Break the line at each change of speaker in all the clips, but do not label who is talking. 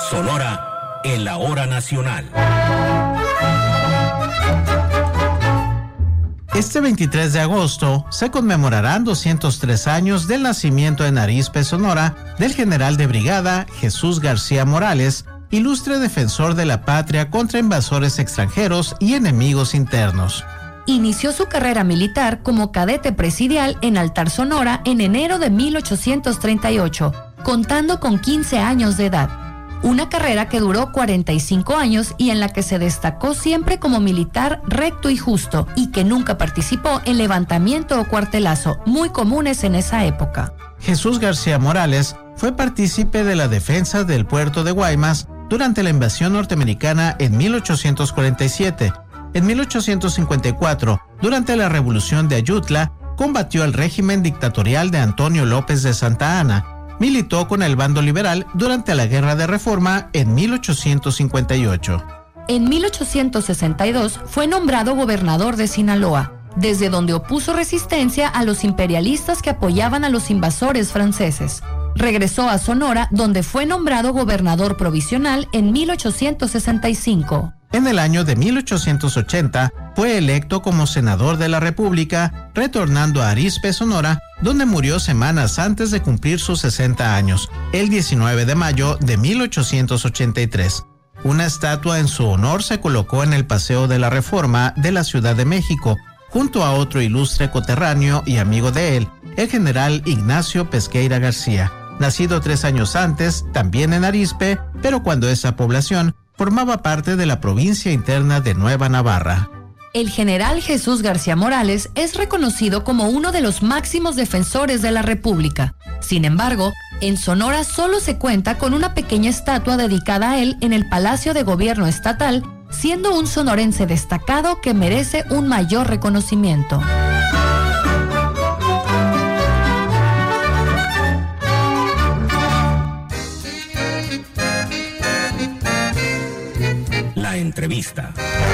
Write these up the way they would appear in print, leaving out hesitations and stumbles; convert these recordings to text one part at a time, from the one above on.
Sonora en la hora nacional.
Este 23 de agosto se conmemorarán 203 años del nacimiento en Arizpe, Sonora, del general de brigada Jesús García Morales, ilustre defensor de la patria contra invasores extranjeros y enemigos internos.
Inició su carrera militar como cadete presidial en Altar, Sonora, en enero de 1838, contando con 15 años de edad. Una carrera que duró 45 años y en la que se destacó siempre como militar recto y justo, y que nunca participó en levantamiento o cuartelazo, muy comunes en esa época.
Jesús García Morales fue partícipe de la defensa del puerto de Guaymas durante la invasión norteamericana en 1847. En 1854, durante la Revolución de Ayutla, combatió al régimen dictatorial de Antonio López de Santa Anna. Militó con el bando liberal durante la Guerra de Reforma en 1858.
En 1862 fue nombrado gobernador de Sinaloa, desde donde opuso resistencia a los imperialistas que apoyaban a los invasores franceses. Regresó a Sonora, donde fue nombrado gobernador provisional en 1865.
En el año de 1880 fue electo como senador de la República, retornando a Arizpe, Sonora, donde murió semanas antes de cumplir sus 60 años, el 19 de mayo de 1883. Una estatua en su honor se colocó en el Paseo de la Reforma de la Ciudad de México, junto a otro ilustre coterráneo y amigo de él, el general Ignacio Pesqueira García, nacido 3 años antes, también en Arizpe, pero cuando esa población formaba parte de la provincia interna de Nueva Navarra.
El general Jesús García Morales es reconocido como uno de los máximos defensores de la República. Sin embargo, en Sonora solo se cuenta con una pequeña estatua dedicada a él en el Palacio de Gobierno Estatal, siendo un sonorense destacado que merece un mayor reconocimiento.
La entrevista.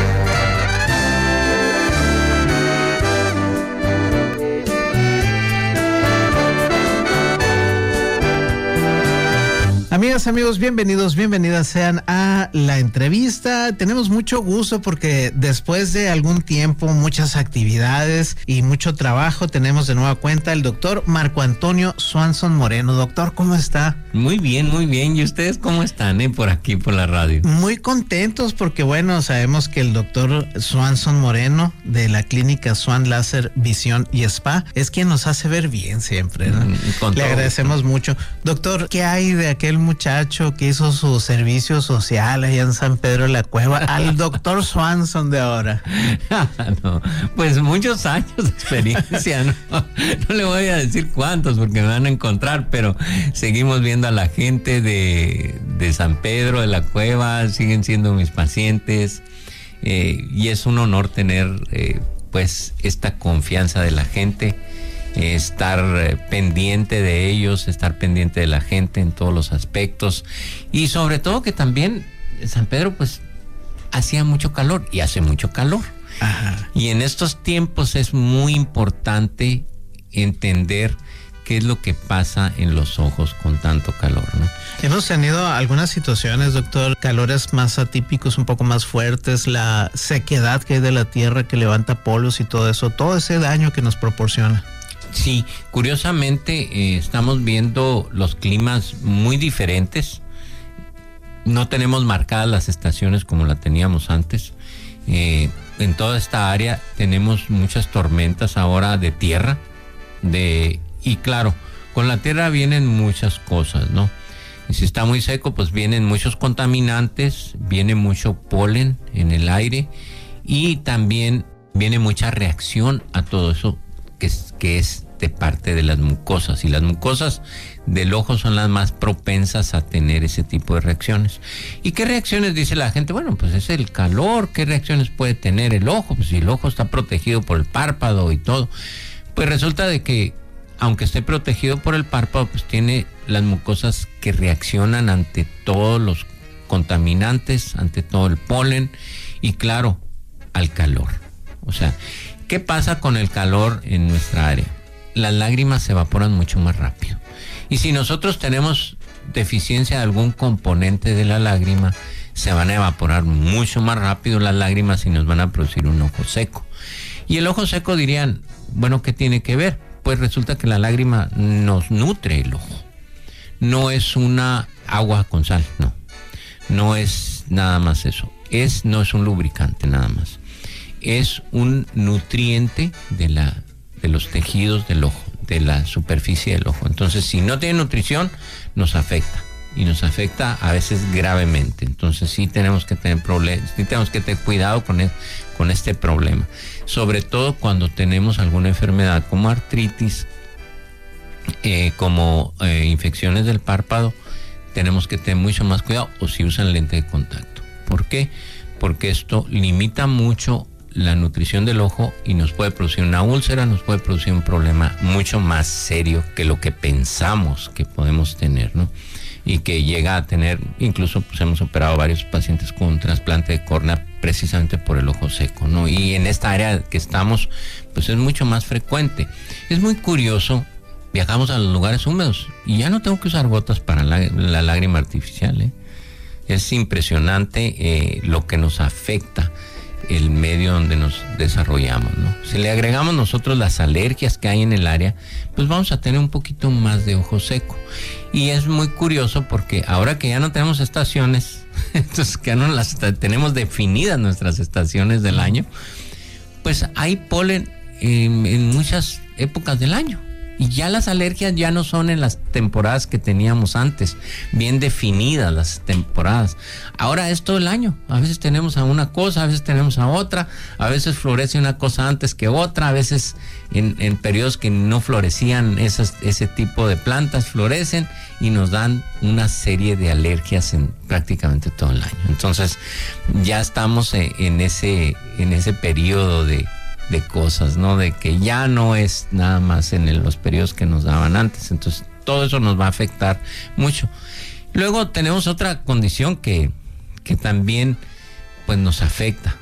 Amigas, amigos, bienvenidos, bienvenidas sean a la entrevista. Tenemos mucho gusto porque después de algún tiempo, muchas actividades y mucho trabajo, tenemos de nueva cuenta el doctor Marco Antonio Swanson Moreno. Doctor, ¿cómo está?
Muy bien, muy bien. ¿Y ustedes cómo están, por aquí, por la radio?
Muy contentos porque, bueno, sabemos que el doctor Swanson Moreno de la clínica Swan Láser Visión y Spa es quien nos hace ver bien siempre, ¿no? Le agradecemos mucho. Doctor, ¿qué hay de aquel muchacho que hizo su servicio social allá en San Pedro de la Cueva al doctor Swanson de ahora?
No, pues muchos años de experiencia, ¿no? No le voy a decir cuántos porque me van a encontrar, pero seguimos viendo a la gente de San Pedro de la Cueva, siguen siendo mis pacientes, y es un honor tener pues esta confianza de la gente. Estar pendiente de ellos, estar pendiente de la gente en todos los aspectos, y sobre todo que también San Pedro pues hacía mucho calor y hace mucho calor.
Ajá.
Y en estos tiempos es muy importante entender qué es lo que pasa en los ojos con tanto calor, ¿no?
Hemos tenido algunas situaciones, doctor, calores más atípicos, un poco más fuertes, la sequedad que hay de la tierra que levanta polvos y todo eso, todo ese daño que nos proporciona.
Sí, curiosamente estamos viendo los climas muy diferentes. No tenemos marcadas las estaciones como la teníamos antes. En toda esta área tenemos muchas tormentas ahora de tierra. Y claro, con la tierra vienen muchas cosas, ¿no? Y si está muy seco, pues vienen muchos contaminantes, viene mucho polen en el aire y también viene mucha reacción a todo eso que es de parte de las mucosas, y las mucosas del ojo son las más propensas a tener ese tipo de reacciones. ¿Y qué reacciones dice la gente? Bueno, pues es el calor. ¿Qué reacciones puede tener el ojo? Pues si el ojo está protegido por el párpado y todo, pues resulta de que aunque esté protegido por el párpado, pues tiene las mucosas que reaccionan ante todos los contaminantes, ante todo el polen y claro, al calor. O sea, ¿qué pasa con el calor en nuestra área? Las lágrimas se evaporan mucho más rápido. Y si nosotros tenemos deficiencia de algún componente de la lágrima, se van a evaporar mucho más rápido las lágrimas y nos van a producir un ojo seco. Y el ojo seco dirían, bueno, ¿qué tiene que ver? Pues resulta que la lágrima nos nutre el ojo. No es una agua con sal, no es nada más eso. No es un lubricante nada más. Es un nutriente de los tejidos del ojo, de la superficie del ojo. Entonces, si no tiene nutrición, nos afecta. Y nos afecta a veces gravemente. Entonces sí tenemos que tener problemas, sí tenemos que tener cuidado con este problema. Sobre todo cuando tenemos alguna enfermedad como artritis, como infecciones del párpado, tenemos que tener mucho más cuidado, o si usan lente de contacto. ¿Por qué? Porque esto limita mucho la nutrición del ojo y nos puede producir una úlcera, nos puede producir un problema mucho más serio que lo que pensamos que podemos tener, ¿no? Y que llega a tener, incluso pues hemos operado varios pacientes con un trasplante de córnea precisamente por el ojo seco, ¿no? Y en esta área que estamos, pues es mucho más frecuente. Es muy curioso, viajamos a los lugares húmedos y ya no tengo que usar gotas para la lágrima artificial, ¿eh? Es impresionante lo que nos afecta el medio donde nos desarrollamos, ¿no? Si le agregamos nosotros las alergias que hay en el área, pues vamos a tener un poquito más de ojo seco. Y es muy curioso porque ahora que ya no tenemos estaciones, entonces que ya no las tenemos definidas nuestras estaciones del año, pues hay polen en muchas épocas del año. Y ya las alergias ya no son en las temporadas que teníamos antes, bien definidas las temporadas. Ahora es todo el año. A veces tenemos a una cosa, a veces tenemos a otra, a veces florece una cosa antes que otra, a veces en periodos que no florecían ese tipo de plantas florecen y nos dan una serie de alergias en prácticamente todo el año. Entonces ya estamos en ese periodo de cosas, ¿no? De que ya no es nada más en los periodos que nos daban antes. Entonces todo eso nos va a afectar mucho. Luego tenemos otra condición que también pues nos afecta,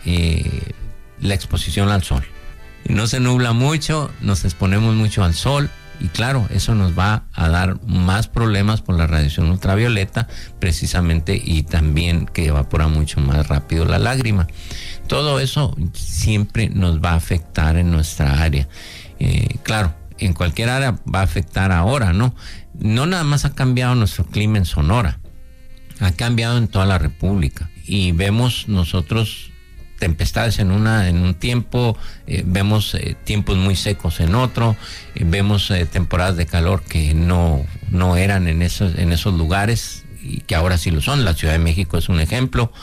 la exposición al sol. No se nubla mucho, nos exponemos mucho al sol y claro, eso nos va a dar más problemas por la radiación ultravioleta precisamente, y también que evapora mucho más rápido la lágrima. Todo eso siempre nos va a afectar en nuestra área. Claro, en cualquier área va a afectar ahora, ¿no? No nada más ha cambiado nuestro clima en Sonora, ha cambiado en toda la República. Y vemos nosotros tempestades en un tiempo, vemos tiempos muy secos en otro, vemos temporadas de calor que no eran en esos lugares y que ahora sí lo son. La Ciudad de México es un ejemplo.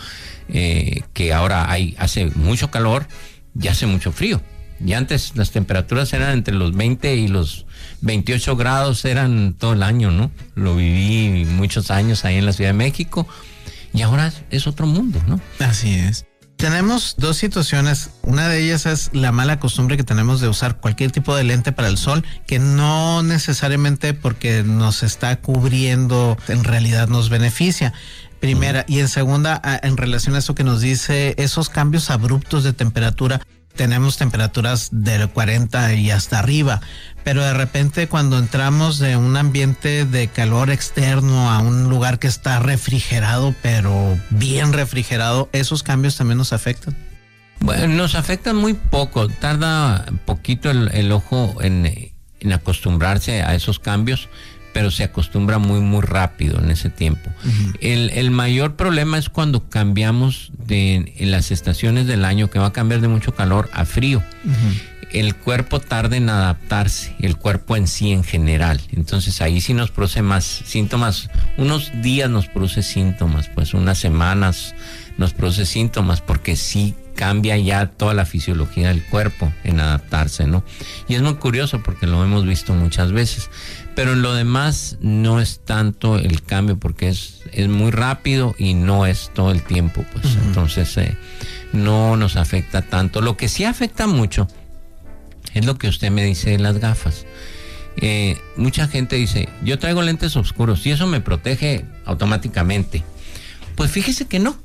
Que ahora hace mucho calor y hace mucho frío. Y antes las temperaturas eran entre los 20 y los 28 grados, eran todo el año, ¿no? Lo viví muchos años ahí en la Ciudad de México y ahora es otro mundo, ¿no?
Así es. Tenemos dos situaciones. Una de ellas es la mala costumbre que tenemos de usar cualquier tipo de lente para el sol, que no necesariamente porque nos está cubriendo en realidad nos beneficia. Primera. Y en segunda, en relación a eso que nos dice, esos cambios abruptos de temperatura. Tenemos temperaturas del 40 y hasta arriba, pero de repente cuando entramos de un ambiente de calor externo a un lugar que está refrigerado, pero bien refrigerado, esos cambios también nos afectan.
Bueno, nos afectan muy poco, tarda poquito el ojo en acostumbrarse a esos cambios, pero se acostumbra muy muy rápido en ese tiempo. Uh-huh. El mayor problema es cuando cambiamos en las estaciones del año, que va a cambiar de mucho calor a frío. Uh-huh. El cuerpo tarda en adaptarse, el cuerpo en sí en general. Entonces ahí sí nos produce más síntomas, unos días nos produce síntomas, pues unas semanas nos produce síntomas, porque sí cambia ya toda la fisiología del cuerpo en adaptarse, ¿no? Y es muy curioso porque lo hemos visto muchas veces, pero en lo demás no es tanto el cambio, porque es muy rápido y no es todo el tiempo, pues. Uh-huh. Entonces no nos afecta tanto. Lo que sí afecta mucho es lo que usted me dice de las gafas. Mucha gente dice, yo traigo lentes oscuros y eso me protege automáticamente. Pues fíjese que no.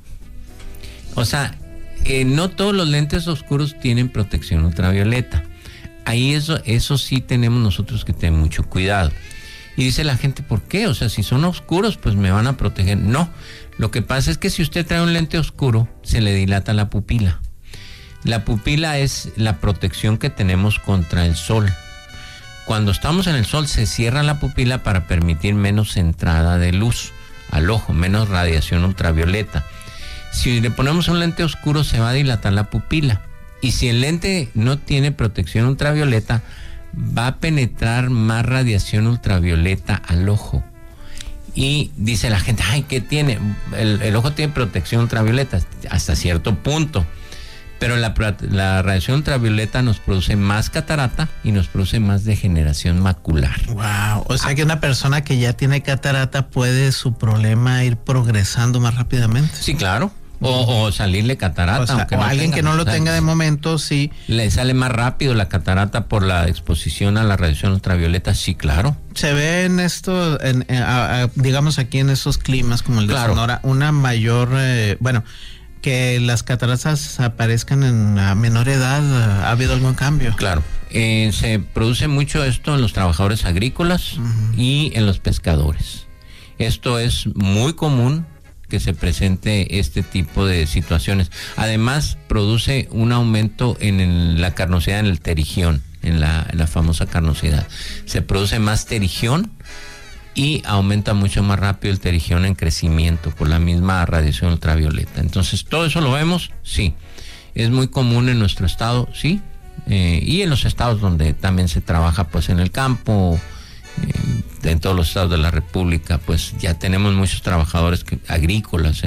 O sea, no todos los lentes oscuros tienen protección ultravioleta. Ahí eso sí tenemos nosotros que tener mucho cuidado. Y dice la gente, ¿por qué? O sea, si son oscuros, pues me van a proteger. No, lo que pasa es que si usted trae un lente oscuro, se le dilata la pupila. La pupila es la protección que tenemos contra el sol. Cuando estamos en el sol, se cierra la pupila para permitir menos entrada de luz al ojo, menos radiación ultravioleta. Si le ponemos un lente oscuro, se va a dilatar la pupila. Y si el lente no tiene protección ultravioleta, va a penetrar más radiación ultravioleta al ojo. Y dice la gente, ay, ¿qué tiene? El ojo tiene protección ultravioleta hasta cierto punto. Pero la radiación ultravioleta nos produce más catarata y nos produce más degeneración macular.
Wow, o sea que una persona que ya tiene catarata puede su problema ir progresando más rápidamente.
Sí, claro. O salirle catarata.
O sea,
aunque
o
no
alguien
tenga,
que no lo tenga de momento, sí.
Le sale más rápido la catarata por la exposición a la radiación ultravioleta, sí, claro.
Se ve en esto, digamos aquí en esos climas como el de
Claro.
Sonora, una mayor, que las cataratas aparezcan a menor edad. ¿Ha habido algún cambio?
Claro. Se produce mucho esto en los trabajadores agrícolas y en los pescadores. Esto es muy común que se presente este tipo de situaciones. Además, produce un aumento en la carnosidad, en el terigión, en la famosa carnosidad. Se produce más terigión y aumenta mucho más rápido el terigión en crecimiento por la misma radiación ultravioleta. Entonces, ¿todo eso lo vemos? Sí. ¿Es muy común en nuestro estado? Sí. Y en los estados donde también se trabaja pues en el campo, en todos los estados de la República, pues ya tenemos muchos trabajadores agrícolas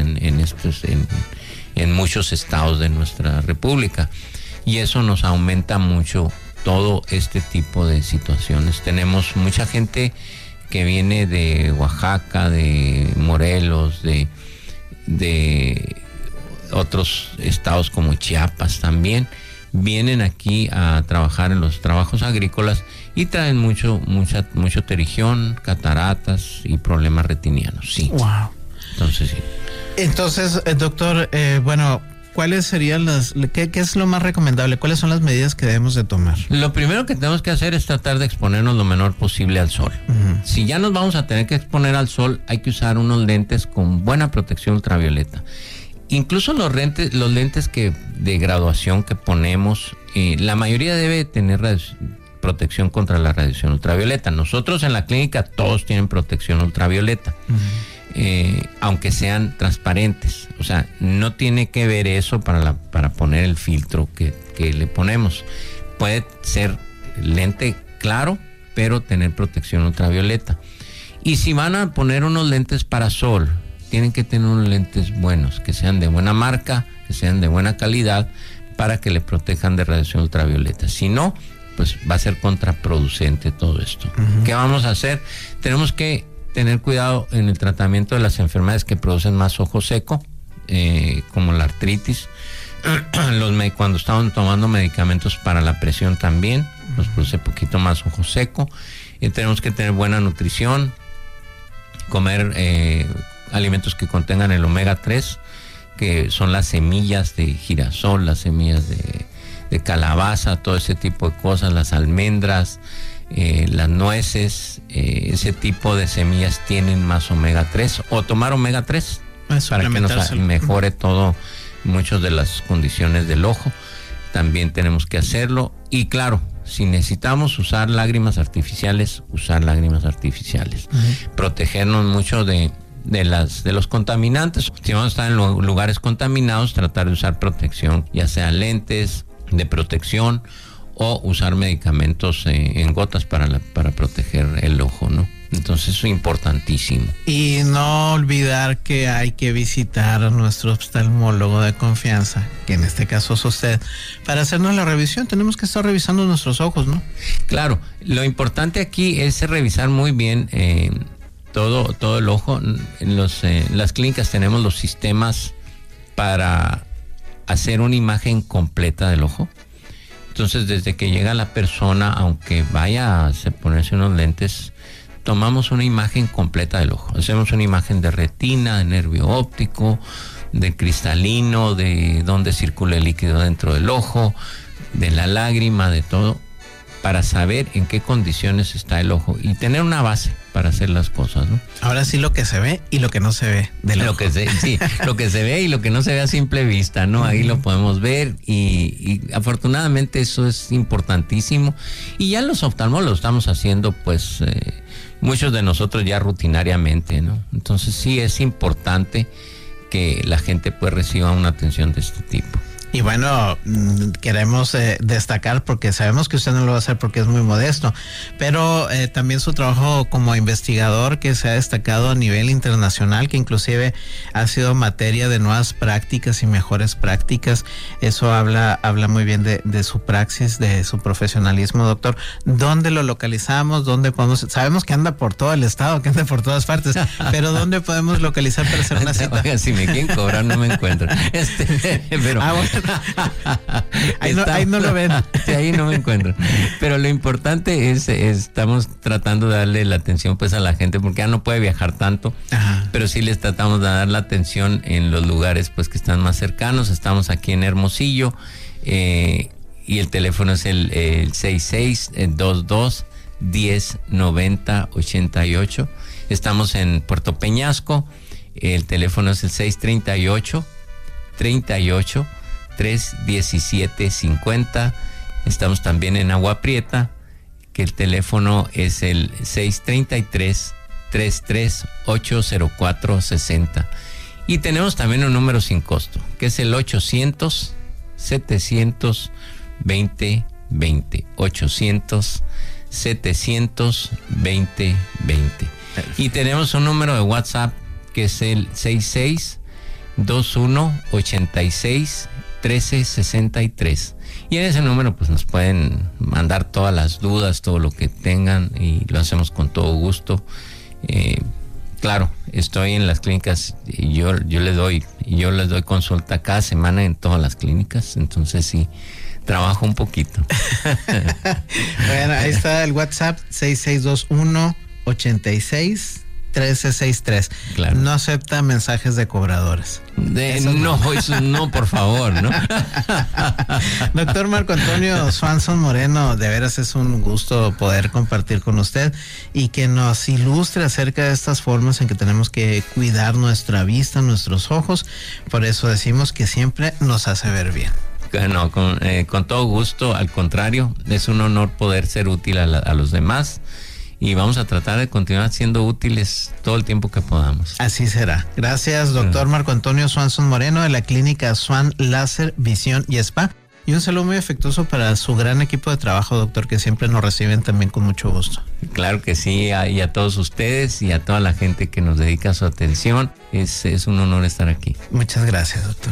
en muchos estados de nuestra República, y eso nos aumenta mucho todo este tipo de situaciones. Tenemos mucha gente que viene de Oaxaca, de Morelos, de otros estados como Chiapas también, vienen aquí a trabajar en los trabajos agrícolas y traen mucho terigión, cataratas y problemas retinianos. Sí.
Wow.
Entonces, sí.
Entonces, doctor, bueno, ¿cuáles serían qué es lo más recomendable? ¿Cuáles son las medidas que debemos de tomar?
Lo primero que tenemos que hacer es tratar de exponernos lo menor posible al sol.
Uh-huh.
Si ya nos vamos a tener que exponer al sol, hay que usar unos lentes con buena protección ultravioleta. Incluso los lentes de graduación que ponemos, la mayoría debe tener protección contra la radiación ultravioleta. Nosotros en la clínica todos tienen protección ultravioleta, aunque sean transparentes. O sea, no tiene que ver eso para poner el filtro que le ponemos. Puede ser lente claro, pero tener protección ultravioleta. Y si van a poner unos lentes para sol, tienen que tener unos lentes buenos, que sean de buena marca, que sean de buena calidad, para que le protejan de radiación ultravioleta. Si no, pues va a ser contraproducente todo esto. Uh-huh. ¿Qué vamos a hacer? Tenemos que tener cuidado en el tratamiento de las enfermedades que producen más ojo seco, como la artritis. Cuando estamos tomando medicamentos para la presión también, nos produce poquito más ojo seco. Tenemos que tener buena nutrición, comer alimentos que contengan el omega 3, que son las semillas de girasol, las semillas de calabaza, todo ese tipo de cosas, las almendras, las nueces, ese tipo de semillas tienen más omega 3, o tomar omega 3 para que nos mejore todo, muchas de las condiciones del ojo. También tenemos que hacerlo. Y claro, si necesitamos usar lágrimas artificiales, usar lágrimas artificiales. Uh-huh. Protegernos mucho de los contaminantes. Si vamos a estar en lugares contaminados, tratar de usar protección, ya sea lentes de protección o usar medicamentos en gotas para proteger el ojo, ¿no? Entonces eso es importantísimo.
Y no olvidar que hay que visitar a nuestro oftalmólogo de confianza, que en este caso es usted, para hacernos la revisión. Tenemos que estar revisando nuestros ojos, ¿no?
Claro, lo importante aquí es revisar muy bien todo el ojo. En las clínicas tenemos los sistemas para hacer una imagen completa del ojo. Entonces, desde que llega la persona, aunque vaya a ponerse unos lentes, tomamos una imagen completa del ojo. Hacemos una imagen de retina, de nervio óptico, de cristalino, de dónde circula el líquido dentro del ojo, de la lágrima, de todo, para saber en qué condiciones está el ojo y tener una base para hacer las cosas, ¿no?
Ahora sí, lo que se ve y lo que no se ve
lo que se ve y lo que no se ve a simple vista, ¿no? Ahí lo podemos ver y afortunadamente eso es importantísimo. Y ya los oftalmólogos lo estamos haciendo, pues, muchos de nosotros ya rutinariamente, ¿no? Entonces sí es importante que la gente pues reciba una atención de este tipo.
Y bueno, queremos destacar, porque sabemos que usted no lo va a hacer porque es muy modesto, pero también su trabajo como investigador, que se ha destacado a nivel internacional, que inclusive ha sido materia de nuevas prácticas y mejores prácticas. Eso habla muy bien de su praxis, de su profesionalismo, doctor. ¿Dónde lo localizamos? ¿Dónde podemos? Sabemos que anda por todo el estado, que anda por todas partes, pero ¿dónde podemos localizar para hacer una cita?
Oiga, si me quieren cobrar no me encuentro. Pero
bueno. Ahí no lo ven.
Sí, ahí no me encuentro. Pero lo importante es, estamos tratando de darle la atención pues a la gente, porque ya no puede viajar tanto. Ajá. Pero sí les tratamos de dar la atención en los lugares pues que están más cercanos. Estamos aquí en Hermosillo, y el teléfono es el 6622-1090-88. Estamos en Puerto Peñasco, el teléfono es el 638-38-317-50. Estamos también en Agua Prieta, que el teléfono es el 633-338-0460. Y tenemos también un número sin costo, que es el 800-700-2020. 800-700-2020. Y tenemos un número de WhatsApp, que es el 66-21-86-1363. Y en ese número pues nos pueden mandar todas las dudas, todo lo que tengan, y lo hacemos con todo gusto. Claro, estoy en las clínicas y yo les doy consulta cada semana en todas las clínicas, entonces sí, trabajo un poquito.
Bueno, ahí está el WhatsApp, 6621-86-1363.
Claro.
No acepta mensajes de cobradores.
Eso no, por favor, ¿no?
Doctor Marco Antonio Swanson Moreno, de veras es un gusto poder compartir con usted y que nos ilustre acerca de estas formas en que tenemos que cuidar nuestra vista, nuestros ojos. Por eso decimos que siempre nos hace ver bien.
No, con todo gusto, al contrario, es un honor poder ser útil a los demás. Y vamos a tratar de continuar siendo útiles todo el tiempo que podamos.
Así será. Gracias, doctor Marco Antonio Swanson Moreno, de la clínica Swan Láser, Visión y Spa. Y un saludo muy afectuoso para su gran equipo de trabajo, doctor, que siempre nos reciben también con mucho gusto.
Claro que sí, y a todos ustedes y a toda la gente que nos dedica su atención. Es un honor estar aquí.
Muchas gracias, doctor.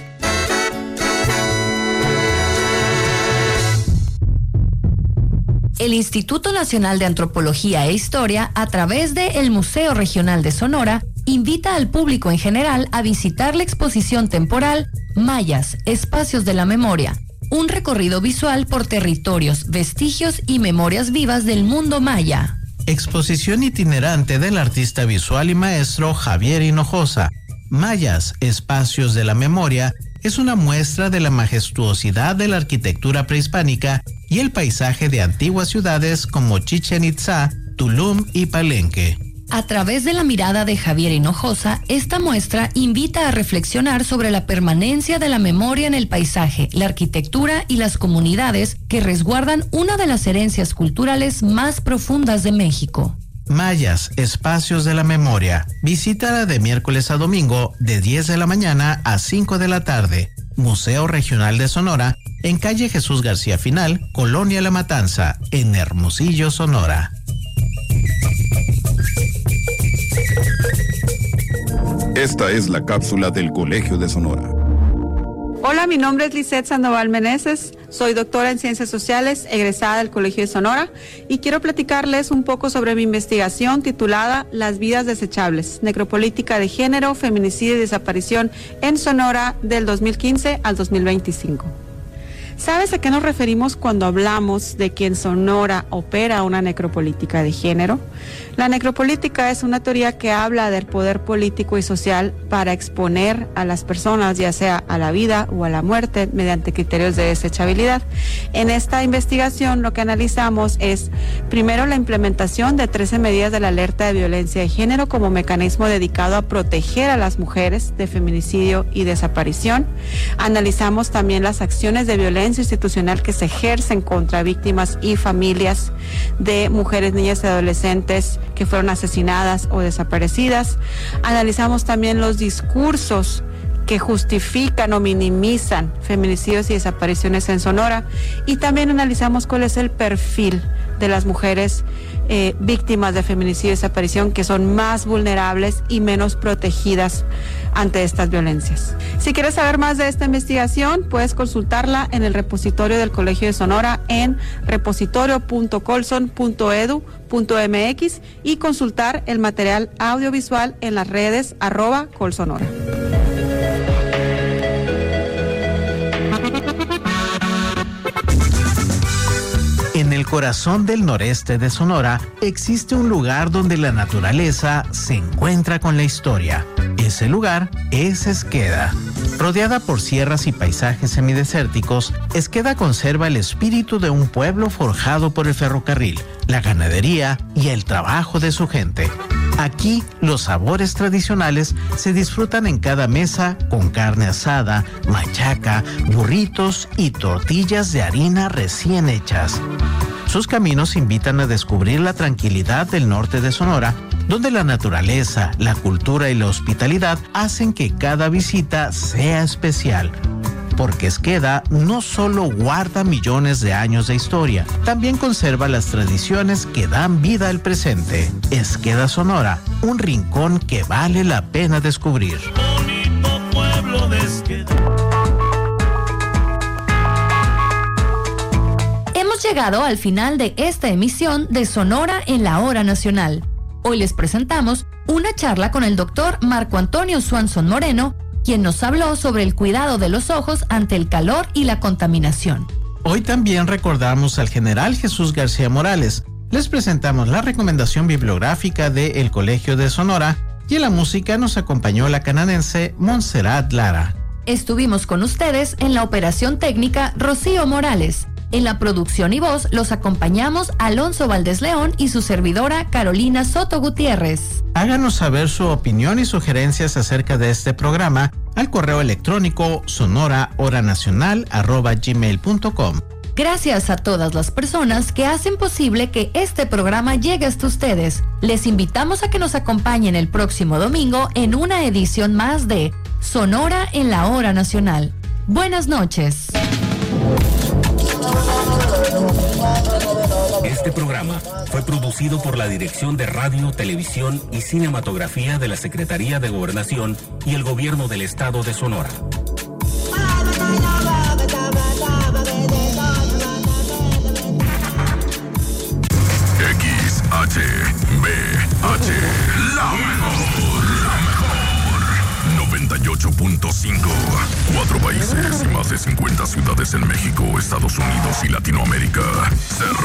El Instituto Nacional de Antropología e Historia, a través de el Museo Regional de Sonora, invita al público en general a visitar la exposición temporal Mayas, Espacios de la Memoria, un recorrido visual por territorios, vestigios y memorias vivas del mundo maya.
Exposición itinerante del artista visual y maestro Javier Hinojosa. Mayas, Espacios de la Memoria, es una muestra de la majestuosidad de la arquitectura prehispánica y el paisaje de antiguas ciudades como Chichén Itzá, Tulum y Palenque.
A través de la mirada de Javier Hinojosa, esta muestra invita a reflexionar sobre la permanencia de la memoria en el paisaje, la arquitectura y las comunidades que resguardan una de las herencias culturales más profundas de México.
Mayas, Espacios de la Memoria. Visítala de miércoles a domingo de 10 de la mañana a 5 de la tarde. Museo Regional de Sonora, en calle Jesús García Final, Colonia La Matanza, en Hermosillo, Sonora.
Esta es la cápsula del Colegio de Sonora.
Hola, mi nombre es Lisette Sandoval Meneses, soy doctora en Ciencias Sociales, egresada del Colegio de Sonora, y quiero platicarles un poco sobre mi investigación titulada Las vidas desechables, necropolítica de género, feminicidio y desaparición en Sonora del 2015 al 2025. ¿Sabes a qué nos referimos cuando hablamos de que en Sonora opera una necropolítica de género? La necropolítica es una teoría que habla del poder político y social para exponer a las personas, ya sea a la vida o a la muerte, mediante criterios de desechabilidad. En esta investigación lo que analizamos es, primero, la implementación de 13 medidas de la alerta de violencia de género como mecanismo dedicado a proteger a las mujeres de feminicidio y desaparición. Analizamos también las acciones de violencia institucional que se ejercen contra víctimas y familias de mujeres, niñas y adolescentes que fueron asesinadas o desaparecidas. Analizamos también los discursos que justifican o minimizan feminicidios y desapariciones en Sonora, y también analizamos cuál es el perfil de las mujeres víctimas de feminicidio y desaparición, que son más vulnerables y menos protegidas ante estas violencias. Si quieres saber más de esta investigación, puedes consultarla en el repositorio del Colegio de Sonora en repositorio.colson.edu.mx y consultar el material audiovisual en las redes @colsonora.
En el corazón del noreste de Sonora existe un lugar donde la naturaleza se encuentra con la historia. Ese lugar es Esqueda. Rodeada por sierras y paisajes semidesérticos, Esqueda conserva el espíritu de un pueblo forjado por el ferrocarril, la ganadería y el trabajo de su gente. Aquí, los sabores tradicionales se disfrutan en cada mesa con carne asada, machaca, burritos y tortillas de harina recién hechas. Sus caminos invitan a descubrir la tranquilidad del norte de Sonora, donde la naturaleza, la cultura y la hospitalidad hacen que cada visita sea especial. Porque Esqueda no solo guarda millones de años de historia, también conserva las tradiciones que dan vida al presente. Esqueda, Sonora, un rincón que vale la pena descubrir.
Bonito pueblo de Esqueda.
Hemos llegado al final de esta emisión de Sonora en la Hora Nacional. Hoy les presentamos una charla con el doctor Marco Antonio Swanson Moreno, quien nos habló sobre el cuidado de los ojos ante el calor y la contaminación.
Hoy también recordamos al general Jesús García Morales. Les presentamos la recomendación bibliográfica de El Colegio de Sonora y en la música nos acompañó la canadiense Montserrat Lara.
Estuvimos con ustedes en la operación técnica Rocío Morales. En la producción y voz los acompañamos Alonso Valdés León y su servidora Carolina Soto Gutiérrez.
Háganos saber su opinión y sugerencias acerca de este programa al correo electrónico sonora.horanacional@gmail.com.
Gracias a todas las personas que hacen posible que este programa llegue hasta ustedes. Les invitamos a que nos acompañen el próximo domingo en una edición más de Sonora en la Hora Nacional. Buenas noches.
Este programa fue producido por la Dirección de Radio, Televisión y Cinematografía de la Secretaría de Gobernación y el Gobierno del Estado de Sonora.
XHBH, la mejor. 98.5. 4 países y más de 50 ciudades en México, Estados Unidos y Latinoamérica. Se